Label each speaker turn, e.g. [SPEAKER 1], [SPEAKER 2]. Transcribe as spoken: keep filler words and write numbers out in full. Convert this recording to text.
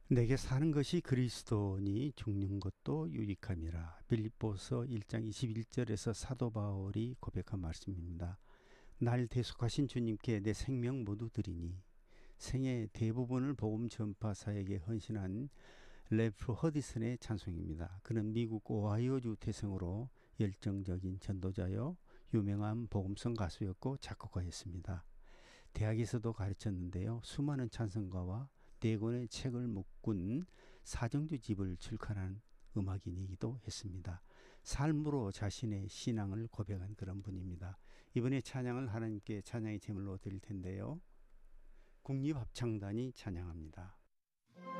[SPEAKER 1] 내게 사는 것이 그리스도니 죽는 것도 유익함이라. 빌립보서 일 장 이십일 절에서 사도 바울이 고백한 말씀입니다. 날 대속하신 주님께 내 생명 모두 드리니. 생애 대부분을 복음 전파사에게 헌신한 래프 허디슨의 찬송입니다. 그는 미국 오하이오주 태생으로 열정적인 전도자요 유명한 복음성 가수였고 작곡가였습니다. 대학에서도 가르쳤는데요. 수많은 찬송가와 네 권의 책을 묶은 사정주집을 출간한 음악인이기도 했습니다. 삶으로 자신의 신앙을 고백한 그런 분입니다. 이번에 찬양을 하나님께 찬양의 제물로 드릴 텐데요. 국립합창단이 찬양합니다.